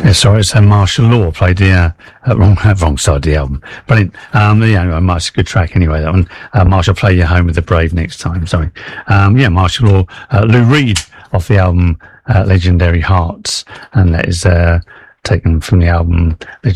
Yeah, sorry, it's Martial Law played the wrong side of the album. Brilliant. Anyway, it's a good track anyway. That one. Marshall, play your home with the brave next time. Sorry. Martial Law, Lou Reed off the album Legendary Hearts, and that is taken from the album